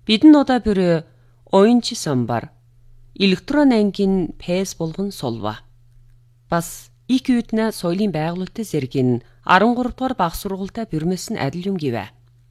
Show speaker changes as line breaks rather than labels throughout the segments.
Бидэн удаа бүр оюунч самбар электрон ангийн ПЭС болгон сулва. Бас их үднэ соёлын байгуулалтын зэргийн 13 дугаар баг сургуультай бүрмэс нь адил юм гэвэ.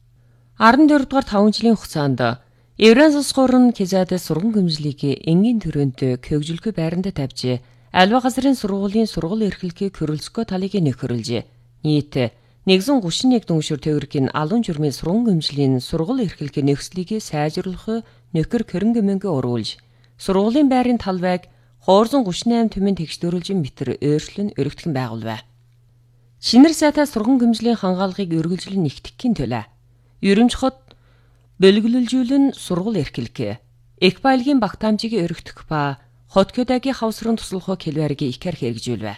14 дугаар 5 жилийн хугацаанд Евразос гурван Кизадас сургууль гэмжлийг энгийн төрөнд көгжлөхөй байранд тавьж альва газрын сургуулийн сургууль эрхлэхийг хөрөлцгөө талыг нөхөрлөж нийт 131 дүншөр төгрөгийн алуун журмын сургууль гэмжлийн сургууль эрхлэхийг нөхцөлийг сайжруулах нөхөр хөрөнгө оруулж сургуулийн байрын талбайг 238 түмэн тэгшдөрүүлж метр өөрчлөн өргөдгөн байгуулв. Шинэр сайтай сургууль гэмжлийн хангаалгыг үргэлжлэн нэгтгэхийн төлөө Ерөнж хот бөлгөлүүлжүүлэн сургууль эрхлэх, Экбайлгийн багтаамжийг өргөдөх ба Хотгодагийн хавсрын туслахыг хэлвэрийг ихэр хэрэгжүүлв.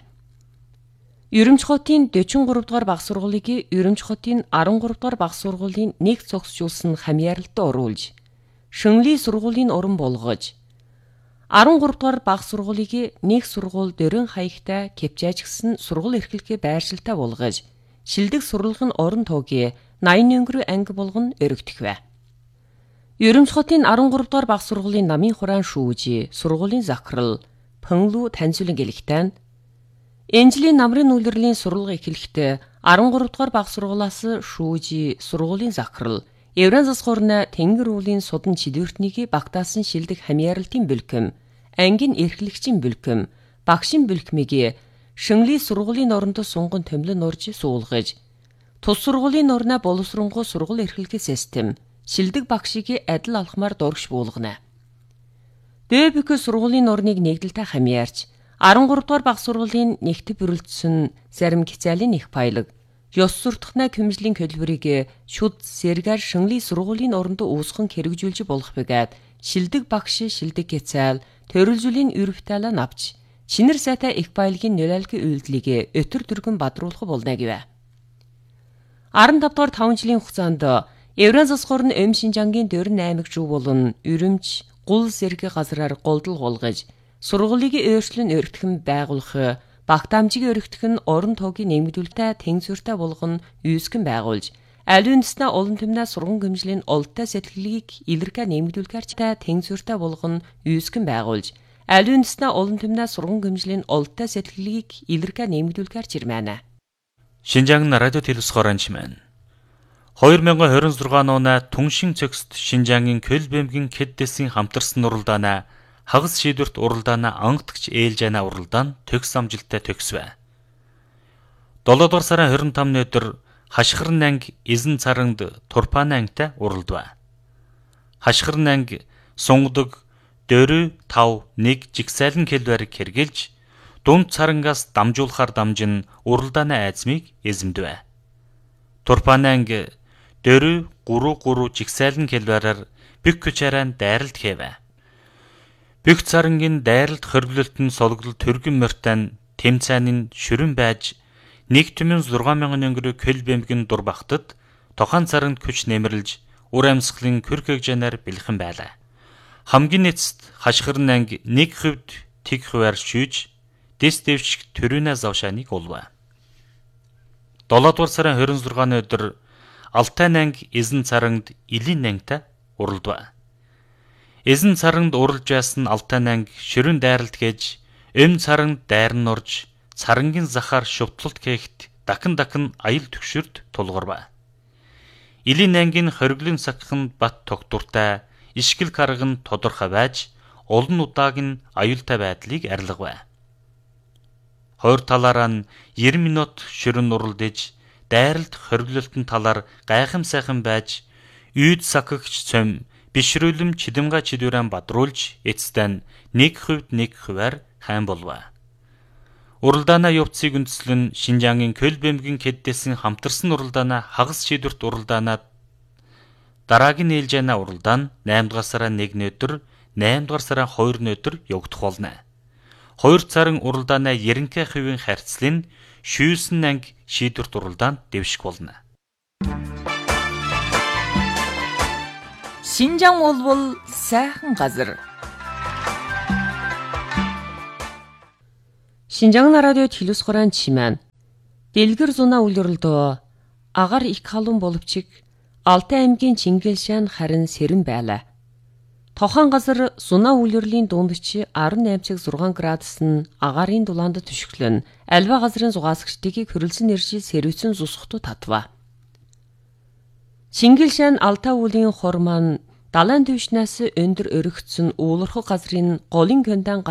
Ерөнж хотын 43 дугаар баг сургуулийг Ерөнж хотын 13 дугаар баг сургуулийн нэг цогцжуулсан хамьяаралд оруулж, Шөнлийн сургуулийн уран болгож, 13 дугаар баг сургуулийг нэг сургууль дөрөн хаягтай кепжажгсан сургууль эрхлэхээ байршилтай болгож, шилдэг сурлагын орон тоогийн 80 өнгөрөө анги болгон өргөдөхвэ. Ерөнж хотын 13 дугаар баг сургуулийн намын хураан шүүж, сургуулийн захирал Пөнлүү таньцуулан гэлэхтэн Энжлийн намрын үйлрлийн сургалга эхлэхдээ 13 дугаар баг сургуулиас шүүж, сургуулийн захирал Евразос гурван Тэнгэр уулын судан чидвэртнийг багтаасан шилдэг хамьяаралтын бөлкөм, ангийн эрхлэгчийн бөлкөм, багшийн бөлкмийг Шөнлийн сургуулийн орондоо сунган төмлөн урж суулгаж, тус сургуулийн орноо боловсронгуй сургууль эрхлэх систем, шилдэг багшийг адил алхмаар дургш буулгана. ДБК сургуулийн орныг нэгдэлтэй хамьяарч, 13 дугаар баг сургуулийн нэгт бүрэлдсэн зарим хязаалын их баялаг, ёс суртахнаа көмжлийн хөдөлмөрийг шүд сэргээр Шөнлийн сургуулийн орондоо уусган хэрэгжүүлж болох бөгөөд шилдэг багш, шилдэг хязаал, төрөлжүүлийн өрөвталаа навч, шинэр сайтай их баялагын нөлөөллийн үйлдэлийг өтөр дүргэн бадруулах болно гэвэ. 15 дугаар 5 жилийн хугацаанд Евразос гурван Өм Шинжангийн 48 жив болон Үрэмж гул зэрэг газраар голдол гулгаж, сургуулийг өөрчлөн өргөдгөн байгуулах, багтаамжийг өргөдгөх нь орон тоогийн нэмэгдүүлэлтэй тэнцвэртэй болгон үүсгэн байгуулж, аль үндэснээ олон түмнээ сургууль гэмжлийн олдтой сэтгэлийг илэрхий нэмэгдүүлэхтэй тэнцвэртэй болгон үүсгэн байгуулж, аль үндэснээ олон түмнээ сургууль гэмжлийн олдтой сэтгэлийг илэрхий нэмэгдүүлэхэр чирмэнэ.
Шинжаан радио телевизхорон чимэн 2026 оноо түншин цогцт Шинжаангийн Көлбэмгийн Кэддэсийн хамтарсан уралдаанаа хагас шийдвэрт уралдаанаа ангатгч ээлжаана уралдаан төгс амжилттай төгсвэ. 7 дугаар сарын 25-ны өдөр Хашгирн анги Эзэн царанд Турпаны ангитай уралдав. Хашгирн анги сунгадаг 4-5-1 жигсайлан хэлбэрийг хэрэгжилж дунд царангаас дамжуулахаар дамжин уралдааны айзмыг эзэмдвэ. Турпаны анги 4-3-3 жигсайлан хэлбэрээр бик хүчээрэн дайралт хийвэ. Бик царангийн дайралт хөрвөлөлт нь сологлол төргөн морьтан тэмцээнийн шүрэн байж 1,600,000 өнгөрөө Көлбэмгийн дур багтад тохон царанд хүч нэмэрлж ур амьсгалын кürkэгжэнээр бэлхэн байлаа. Хамгийн эцэст Хашгирн анги нэг хувьд тэг хуваар шүүж дэс дэвших төрүнэ завшааныг улва. 7 дугаар сарын 26-ны өдөр Алтай анги Эзэн царанд Илийн ангитай уралдав. Эзэн царанд уралж байсан Алтай анги ширүүн дайралт гэж Өм царанд дайран орж царангийн захаар шувтлалт хийхэд дахин аял төгшөрт тулгарв. Илийн ангийн хориглын сахиханд бат тогтвортай, ишгэл карга нь тодорхой байж олон удааг нь аюултай байдлыг арилгав. Хоёр талаараа нь 90 минут ширүүн уралдаж, дайралт хориглолтын талаар гайхам сайхан байж, үйд сахигч цом бишрүүлэм чидэмга чидүрэн бадруулж эцэстэн нэг хувьд нэг хуваар хайн болов. Уралдаанаа явцыг үндэслэн Шинжаангийн Көлбэмгийн Кэддэсийн хамтарсан уралдаанаа хагас шийдвэрт уралдаанаа дараагийн ээлжаана уралдаан 8 дугаар сарын 1-ний өдөр, 8 дугаар сарын 2-ны өдөр явагдах болно. Хоёр царин уралдаанаа ерөнхий хувийн харьцлын шүүсэн анги шийдвэрт уралдаанд дэвших болно.
Шинжаан болбол сайхан газар.
Шинжаан радио телевизхорон чимэн дэлгэр зунаа үлрэлдөө агаар их халуун боловчиг Алтай аймгийн Чингэлшаан харин сэрэн байлаа. Тохон газар сунаа үлрэлийн дундч 18.6 градус нь агаарын дулаанд түшиглэн альва газрын зугаасгчдыг хөрөлсөн нэршил сэрвэцэн зусхту татва. Шингэлшэн алтаа үлийн хорман далайн түвшнээс өндөр өргөцсөн уулархаг газрын голын кэнтан